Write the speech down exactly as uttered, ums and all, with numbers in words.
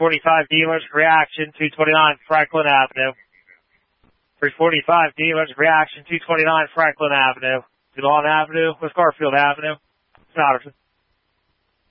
forty-five dealers, reaction, two twenty-nine Franklin Avenue. three forty-five dealers, reaction, two twenty-nine Franklin Avenue. DeLon Avenue, West Garfield Avenue, Souderton.